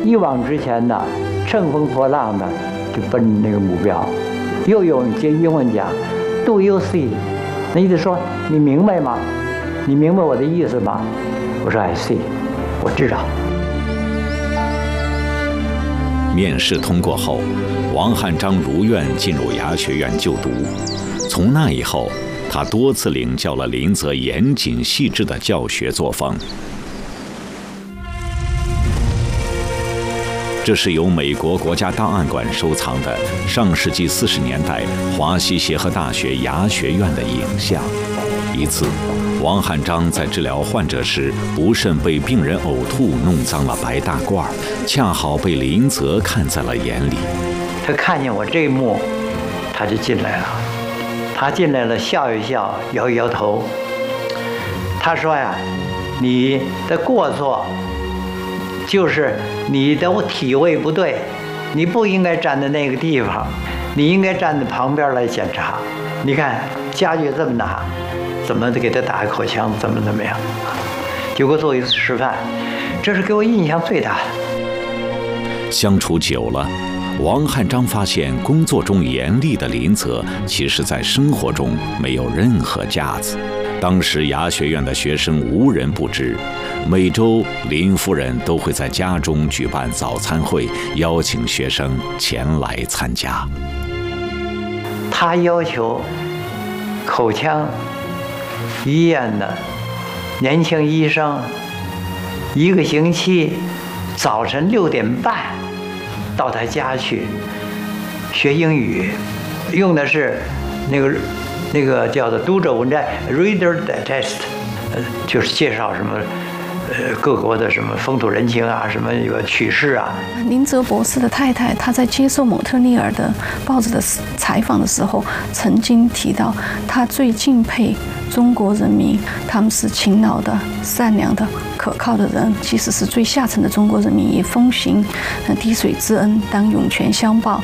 一往直前呢，乘风破浪的就奔那个目标。又用英文讲 ，Do you see？ 那意思说你明白吗？你明白我的意思吗？我说 I see， 我知道。 面试通过后，王汉章如愿进入牙学院就读。从那以后，他多次领教了林则严谨细致的教学作风。这是由美国国家档案馆收藏的上世纪40年代华西协和大学牙学院的影像。一次，王汉章在治疗患者时，不慎被病人呕吐弄脏了白大褂，恰好被林则看在了眼里。 他看见我这一幕，他就进来了。他进来了，笑一笑，摇一摇头。他说呀，你的过错就是你的体位不对，你不应该站在那个地方，你应该站在旁边来检查。你看家具这么大，怎么给他打一口枪，怎么样，就给我做一次示范，这是给我印象最大的。 相处久了，王汉章发现工作中严厉的林则，其实在生活中没有任何架子。当时牙学院的学生无人不知，每周林夫人都会在家中举办早餐会，邀请学生前来参加。 他要求口腔医院的年轻医生1个星期早晨6点半到他家去学英语，用的是那个叫做读者文摘 Reader Digest， 就是介绍什么各国的什么风土人情啊，什么有趣事啊。 林则博士的太太，她在接受蒙特利尔的报纸的采访的时候，曾经提到，她最敬佩中国人民，他们是勤劳的、善良的、可靠的人，即使是最下层的中国人民，也奉行滴水之恩当涌泉相报。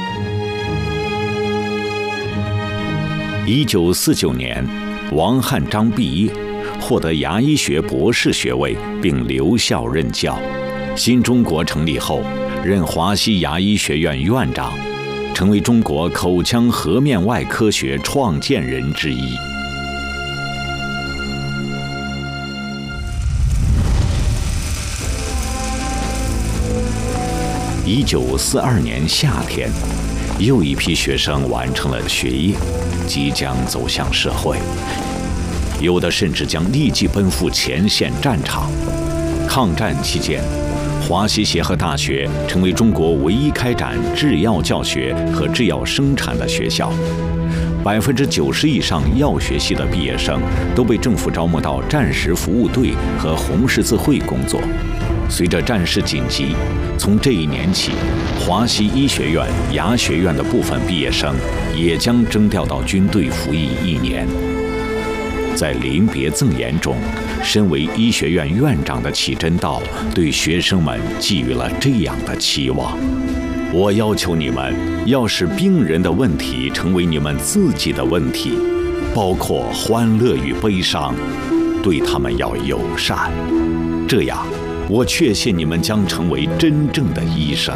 1949年，王汉章毕业，获得牙医学博士学位，并留校任教。新中国成立后，任华西牙医学院院长，成为中国口腔颌面外科学创建人之一。1942年夏天，又一批学生完成了学业，即将走向社会，有的甚至将立即奔赴前线战场。抗战期间，华西协和大学成为中国唯一开展制药教学和制药生产的学校，90%以上药学系的毕业生都被政府招募到战时服务队和红十字会工作。随着战事紧急，从这一年起，华西医学院、牙学院的部分毕业生也将征调到军队服役1年。在临别赠言中，身为医学院院长的祁真道对学生们寄予了这样的期望：我要求你们要使病人的问题成为你们自己的问题，包括欢乐与悲伤，对他们要友善，这样我确信你们将成为真正的医生。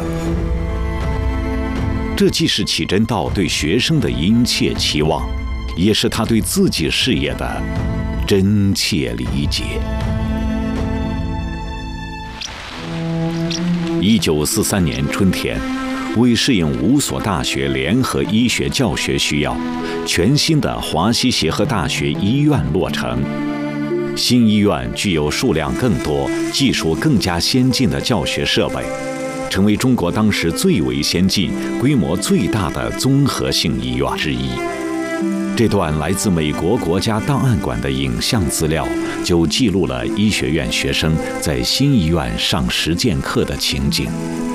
这既是祁真道对学生的殷切期望，也是他对自己事业的真切理解。1943年春天，为适应5所大学联合医学教学需要，全新的华西协和大学医院落成。新医院具有数量更多、技术更加先进的教学设备，成为中国当时最为先进、规模最大的综合性医院之一。这段来自美国国家档案馆的影像资料，就记录了医学院学生在新医院上实践课的情景。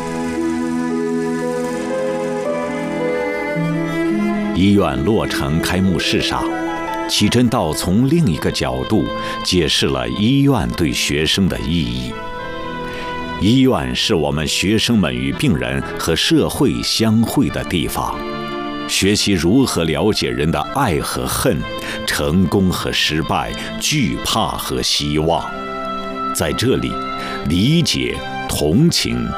医院落成开幕式上，祁真道从另一个角度解释了医院对学生的意义。医院是我们学生们与病人和社会相会的地方，学习如何了解人的爱和恨、成功和失败、惧怕和希望。在这里，理解、同情、